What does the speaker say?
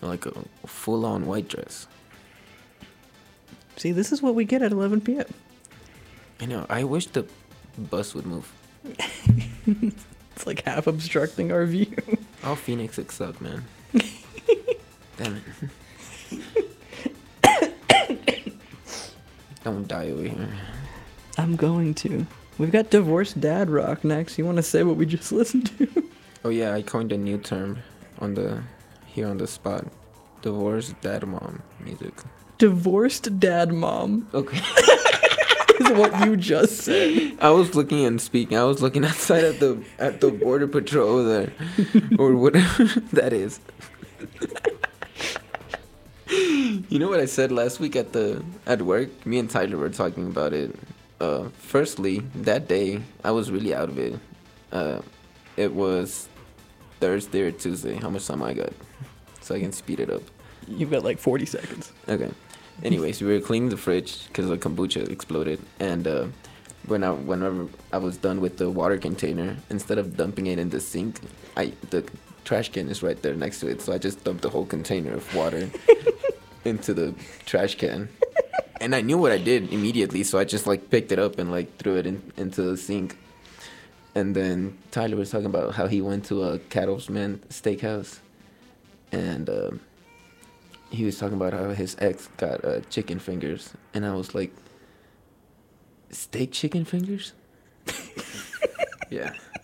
like a full-on white dress. See, this is what we get at 11 p.m. I know. I wish the bus would move. It's like half obstructing our view. Oh, Phoenix, it sucked, man. Damn it. Don't die over here. I'm going to. We've got divorced dad rock next. You want to say what we just listened to? Oh yeah, I coined a new term on the spot. Divorced dad mom music. Divorced dad mom Okay. is what you just said. I was looking and speaking. I was looking outside at the border patrol over there, or whatever that is. You know what I said last week at work? Me and Tyler were talking about it. Firstly, that day I was really out of it. It was Thursday or Tuesday. How much time I got? So I can speed it up. You've got like 40 seconds. Okay. Anyways, we were cleaning the fridge because the kombucha exploded, and whenever I was done with the water container, instead of dumping it in the sink, the trash can is right there next to it, so I just dumped the whole container of water into the trash can, and I knew what I did immediately, so I just like picked it up and like threw it into the sink. And then Tyler was talking about how he went to a Cattleman Steakhouse, and he was talking about how his ex got chicken fingers, and I was like, steak chicken fingers? Yeah.